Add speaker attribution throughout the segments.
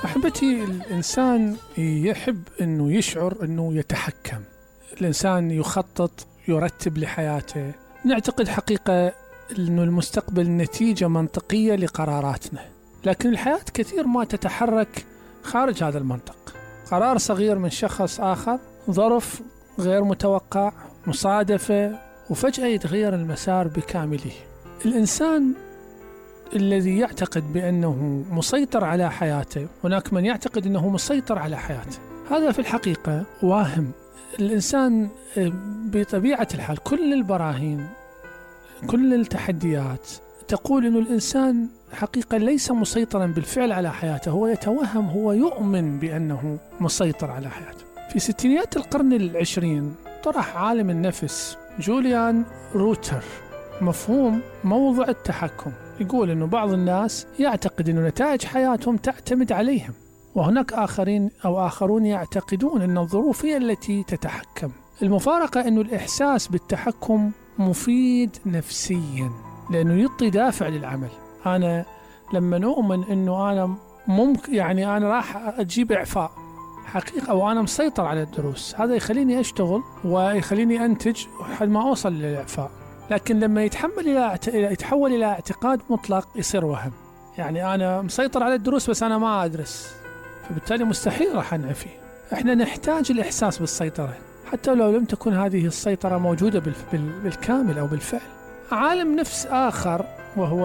Speaker 1: أحبتي، الإنسان يحب أنه يشعر أنه يتحكم. الإنسان يخطط، يرتب لحياته. نعتقد حقيقة أنه المستقبل نتيجة منطقية لقراراتنا، لكن الحياة كثير ما تتحرك خارج هذا المنطق. قرار صغير من شخص آخر، ظرف غير متوقع، مصادفة، وفجأة يتغير المسار بكامله. الإنسان الذي يعتقد بأنه مسيطر على حياته، هناك من يعتقد أنه مسيطر على حياته، هذا في الحقيقة واهم. الإنسان بطبيعة الحال، كل البراهين، كل التحديات تقول أن الإنسان حقيقة ليس مسيطرا بالفعل على حياته، هو يتوهم، هو يؤمن بأنه مسيطر على حياته. في ستينيات القرن العشرين طرح عالم النفس جوليان روتر مفهوم موضع التحكم. يقول أنه بعض الناس يعتقد أن نتائج حياتهم تعتمد عليهم، وهناك آخرون يعتقدون أن الظروف هي التي تتحكم. المفارقة أنه الإحساس بالتحكم مفيد نفسيا، لأنه يعطي دافع للعمل. أنا لما أؤمن أنه أنا ممكن، يعني أنا راح أجيب إعفاء حقيقة، أو أنا مسيطر على الدروس، هذا يخليني أشتغل ويخليني أنتج لحد ما أوصل للإعفاء. لكن لما يتحول إلى اعتقاد مطلق يصير وهم، يعني أنا مسيطر على الدروس بس أنا ما أدرس، فبالتالي مستحيل راح أنعفي. إحنا نحتاج الإحساس بالسيطرة حتى لو لم تكن هذه السيطرة موجودة بالكامل أو بالفعل. عالم نفس آخر وهو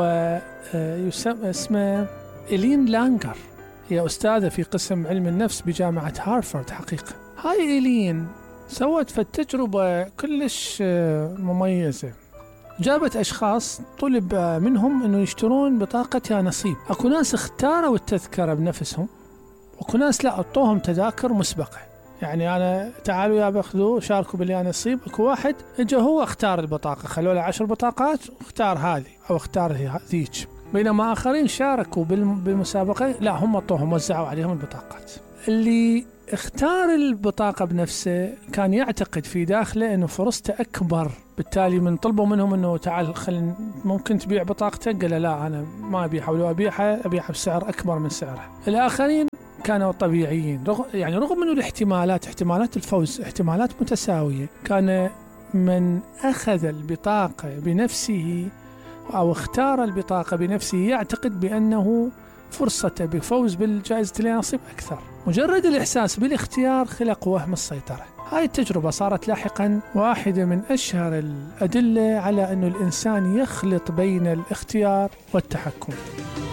Speaker 1: اسمه إلين لانغر، هي أستاذة في قسم علم النفس بجامعة هارفارد. حقيقة هاي إلين سوت تجربة كلش مميزة. جابت أشخاص طلب منهم أنه يشترون بطاقة يا نصيب. أكو ناس اختاروا التذكرة بنفسهم، وأكو ناس لا، أعطوهم تذاكر مسبقة، يعني أنا تعالوا يا باخذوا شاركوا باليا نصيب. أكو واحد إجا هو اختار البطاقة، خلوا له 10 بطاقات واختار هذه أو اختار ذيك، بينما آخرين شاركوا بالمسابقة لا، هم أعطوهم، وزعوا عليهم البطاقات. اللي اختار البطاقة بنفسه كان يعتقد في داخله أنه فرصته أكبر، بالتالي من طلبوا منهم أنه تعال ممكن تبيع بطاقتك، قال لا أنا ما أبيعها، ولو أبيعها بسعر أكبر من سعرها. الآخرين كانوا طبيعيين، رغم أنه احتمالات الفوز احتمالات متساوية. كان من أخذ البطاقة بنفسه أو اختار البطاقة بنفسه يعتقد بأنه فرصته بفوز بالجائزة لا نصيب أكثر. مجرد الإحساس بالاختيار خلق وهم السيطرة. هاي التجربة صارت لاحقا واحدة من أشهر الأدلة على أن الإنسان يخلط بين الاختيار والتحكم.